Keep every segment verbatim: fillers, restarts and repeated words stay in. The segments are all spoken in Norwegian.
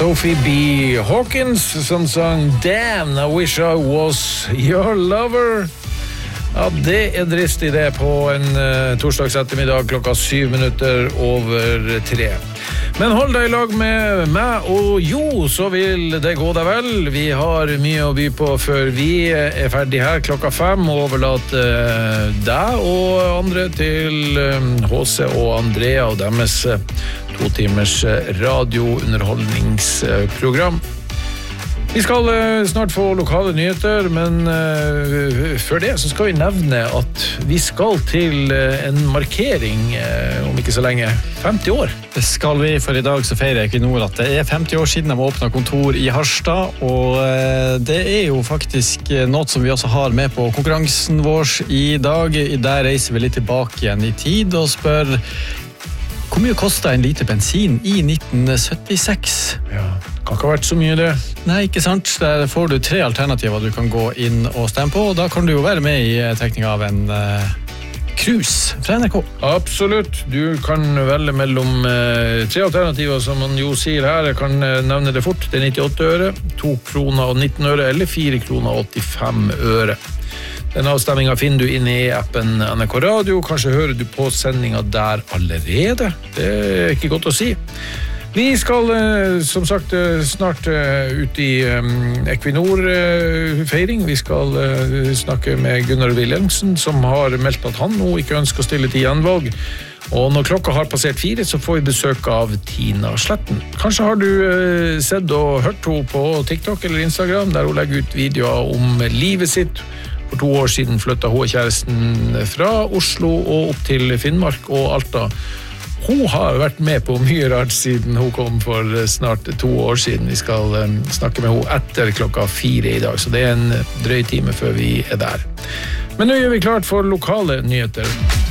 Sophie B. Hawkins som sang Damn, I wish I was your lover. Ja, det er dristig det på en uh, torsdags ettermiddag klokka syv minutter over tre. Men hold deg I lag med meg og Jo, så vil det gå deg vel. Vi har mye å by på før vi er ferdig her klokka fem og overlater uh, deg og andre til uh, H C og Andrea og deres uh, to timers uh, radiounderholdningsprogram. Vi skal uh, snart få lokale nyheter, men uh, før det så skal vi nevne at vi skal til uh, en markering uh, om ikke så lenge, femti år. Det skal vi, for I dag så feirer Equinor at det er femti år siden de åpnet kontor I Harstad, og uh, det er jo faktisk noe som vi også har med på konkurransen vår I dag. Der reiser vi litt tilbake igjen I tid og spør hvor mye kostet en liter bensin I nitten syttiseks? Ja, kan ikke ha vært så mye det. Nei, ikke sant. Der får du tre alternativer du kan gå inn og stemme på, og da kan du jo være med I trekning av en uh, cruise fra NRK. Absolutt. Du kan velge mellom uh, tre alternativer, som man jo sier her. Jeg kan uh, nevne det fort. Det er nittiåtte øre, to kroner og nitten øre, eller fire kroner og åttifem øre. Den avstemmingen finner du inne I appen NRK Radio. Kanskje hører du på sendingen der allerede. Det er ikke godt å si. Vi skal som sagt snart ut I Equinor-feiring. Vi skal snakke med Gunnar Wilhelmsen, som har meldt at han nå ikke ønsker å stille til gjenvalg. Og når klokka har passert fire, så får vi besøk av Tina Sletten. Kanskje har du sett og hørt henne på TikTok eller Instagram, der hun legger ut videoer om livet sitt. For to år siden flyttet hun og kjæresten fra Oslo og opp til Finnmark og Alta. Hun har vært med på mye rart siden hun kom for snart to år siden. Vi skal snakke med henne etter klokka fire I dag, så det er en drøy time før vi er der. Men nå gjør vi klart for lokale nyheter.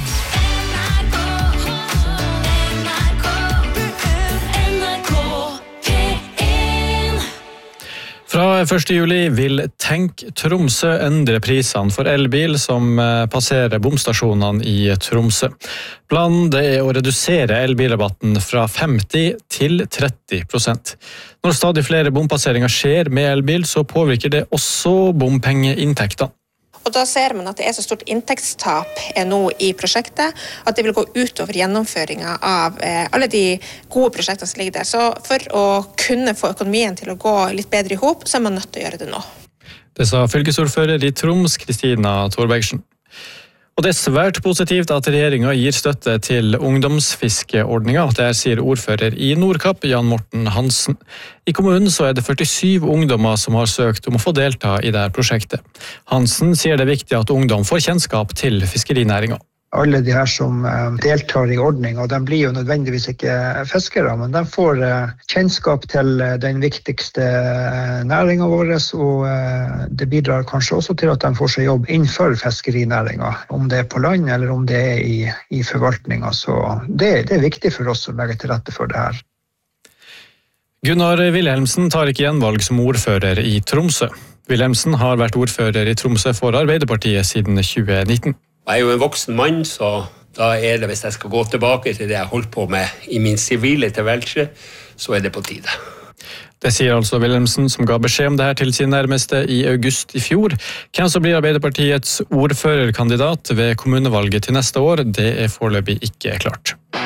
Fra første juli vil Tenk Tromsø endre prisene for elbil som passerer bomstasjonene I Tromsø. Planen det er å redusere elbilrabatten fra femti til tretti prosent. Når stadig flere bompasseringer skjer med elbil, så påvirker det også bompengeinntektene. Og da ser man at det er så stort inntektstap nå I prosjektet, at det vil gå utover gjennomføringen av eh, alle de gode prosjektene som ligger der. Så for å kunne få økonomien til å gå litt bedre ihop, så er man nødt til å gjøre det nå. Det sa fylkesordfører I Troms, Kristina Thorbergsen. Og det er svært positivt at regjeringen gir støtte til ungdomsfiskeordningen. Det sier ordfører I Nordkapp, Jan Morten Hansen. I kommunen så er det førtisyv ungdommer som har søkt om å få delta I dette prosjektet. Hansen sier det er viktig at ungdom får kjennskap til fiskerinæringen. Alle de her som deltar I ordning, og de blir jo nødvendigvis ikke fiskere, men de får kjennskap til den viktigste næringen vår, og det bidrar kanskje også til at de får seg jobb innenfor fiskerinæringen, om det er på land eller om det er I, I forvaltningen. Så det, det er viktig for oss å legge til rette for det her. Gunnar Wilhelmsen tar ikke gjenvalg som ordfører I Tromsø. Wilhelmsen har vært ordfører I Tromsø for Arbeiderpartiet siden tjue nitten. Jeg er jo en voksen mann, så da er det, hvis jeg skal gå tilbake til det jeg holdt på med I min sivile tilværelse, så er det på tide. Det sier altså Wilhelmsen, som ga beskjed om det her til sin nærmeste I august I fjor. Hvem som blir Arbeiderpartiets ordførerkandidat ved kommunevalget til neste år, det er foreløpig ikke klart.